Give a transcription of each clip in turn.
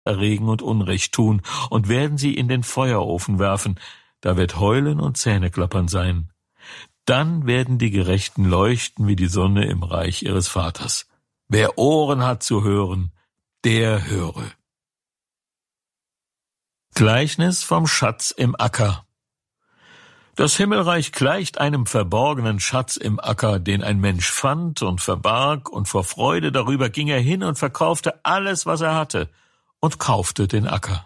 erregen und Unrecht tun und werden sie in den Feuerofen werfen. Da wird Heulen und Zähneklappern sein. Dann werden die Gerechten leuchten wie die Sonne im Reich ihres Vaters. Wer Ohren hat zu hören, der höre. Gleichnis vom Schatz im Acker. Das Himmelreich gleicht einem verborgenen Schatz im Acker, den ein Mensch fand und verbarg, und vor Freude darüber ging er hin und verkaufte alles, was er hatte, und kaufte den Acker.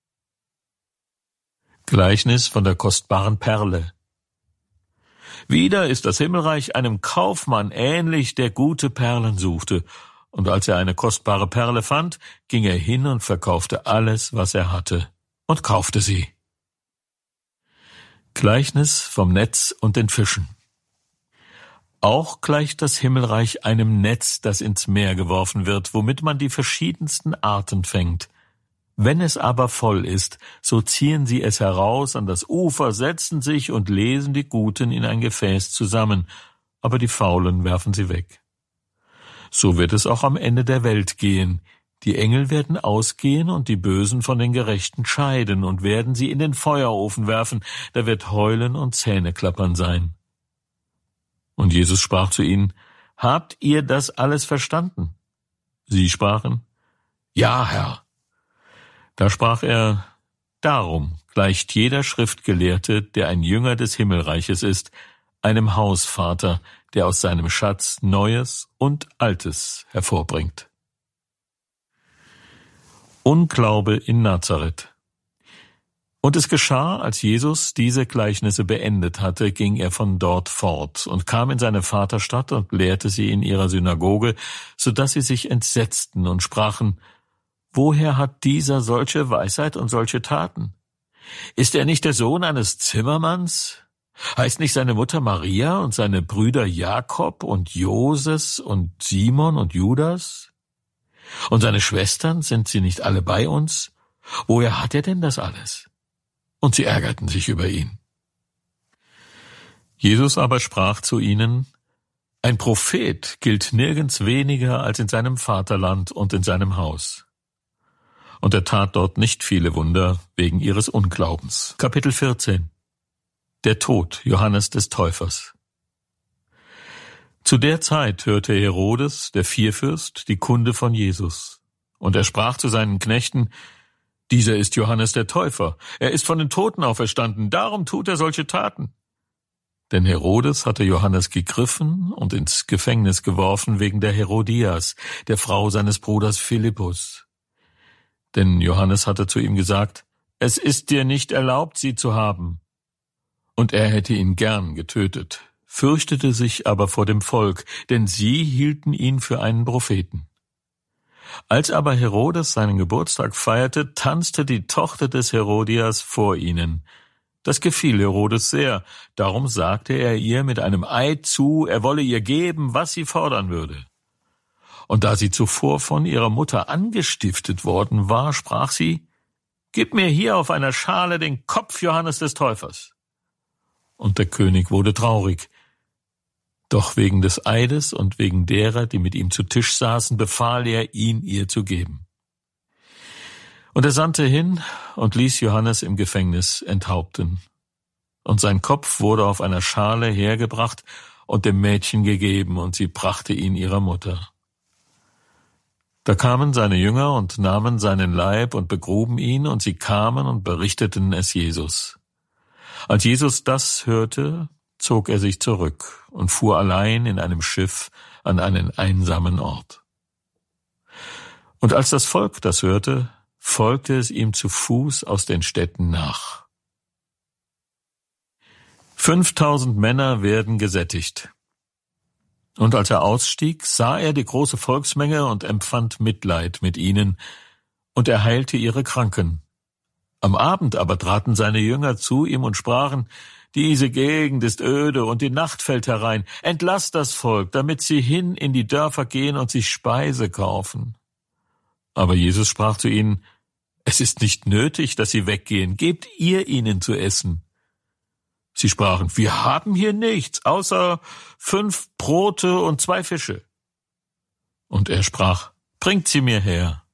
Gleichnis von der kostbaren Perle. Wieder ist das Himmelreich einem Kaufmann ähnlich, der gute Perlen suchte, und als er eine kostbare Perle fand, ging er hin und verkaufte alles, was er hatte, und kaufte sie. Gleichnis vom Netz und den Fischen. Auch gleicht das Himmelreich einem Netz, das ins Meer geworfen wird, womit man die verschiedensten Arten fängt. Wenn es aber voll ist, so ziehen sie es heraus an das Ufer, setzen sich und lesen die Guten in ein Gefäß zusammen, aber die Faulen werfen sie weg. So wird es auch am Ende der Welt gehen. Die Engel werden ausgehen und die Bösen von den Gerechten scheiden und werden sie in den Feuerofen werfen, da wird Heulen und Zähneklappern sein. Und Jesus sprach zu ihnen: Habt ihr das alles verstanden? Sie sprachen: Ja, Herr. Da sprach er: Darum gleicht jeder Schriftgelehrte, der ein Jünger des Himmelreiches ist, einem Hausvater, der aus seinem Schatz Neues und Altes hervorbringt. Unglaube in Nazareth. Und es geschah, als Jesus diese Gleichnisse beendet hatte, ging er von dort fort und kam in seine Vaterstadt und lehrte sie in ihrer Synagoge, so dass sie sich entsetzten und sprachen: Woher hat dieser solche Weisheit und solche Taten? Ist er nicht der Sohn eines Zimmermanns? Heißt nicht seine Mutter Maria und seine Brüder Jakob und Joses und Simon und Judas? Und seine Schwestern, sind sie nicht alle bei uns? Woher hat er denn das alles? Und sie ärgerten sich über ihn. Jesus aber sprach zu ihnen: Ein Prophet gilt nirgends weniger als in seinem Vaterland und in seinem Haus. Und er tat dort nicht viele Wunder wegen ihres Unglaubens. Kapitel 14. Der Tod Johannes des Täufers. Zu der Zeit hörte Herodes, der Vierfürst, die Kunde von Jesus. Und er sprach zu seinen Knechten: Dieser ist Johannes der Täufer. Er ist von den Toten auferstanden, darum tut er solche Taten. Denn Herodes hatte Johannes gegriffen und ins Gefängnis geworfen wegen der Herodias, der Frau seines Bruders Philippus. Denn Johannes hatte zu ihm gesagt: Es ist dir nicht erlaubt, sie zu haben. Und er hätte ihn gern getötet, fürchtete sich aber vor dem Volk, denn sie hielten ihn für einen Propheten. Als aber Herodes seinen Geburtstag feierte, tanzte die Tochter des Herodias vor ihnen. Das gefiel Herodes sehr, darum sagte er ihr mit einem Eid zu, er wolle ihr geben, was sie fordern würde. Und da sie zuvor von ihrer Mutter angestiftet worden war, sprach sie: Gib mir hier auf einer Schale den Kopf Johannes des Täufers. Und der König wurde traurig. Doch wegen des Eides und wegen derer, die mit ihm zu Tisch saßen, befahl er, ihn ihr zu geben. Und er sandte hin und ließ Johannes im Gefängnis enthaupten. Und sein Kopf wurde auf einer Schale hergebracht und dem Mädchen gegeben, und sie brachte ihn ihrer Mutter. Da kamen seine Jünger und nahmen seinen Leib und begruben ihn, und sie kamen und berichteten es Jesus. Als Jesus das hörte, zog er sich zurück und fuhr allein in einem Schiff an einen einsamen Ort. Und als das Volk das hörte, folgte es ihm zu Fuß aus den Städten nach. 5000 Männer werden gesättigt. Und als er ausstieg, sah er die große Volksmenge und empfand Mitleid mit ihnen, und er heilte ihre Kranken. Am Abend aber traten seine Jünger zu ihm und sprachen: Diese Gegend ist öde und die Nacht fällt herein. Entlasst das Volk, damit sie hin in die Dörfer gehen und sich Speise kaufen. Aber Jesus sprach zu ihnen: Es ist nicht nötig, dass sie weggehen. Gebt ihr ihnen zu essen. Sie sprachen: Wir haben hier nichts, außer 5 Brote und 2 Fische. Und er sprach: Bringt sie mir her.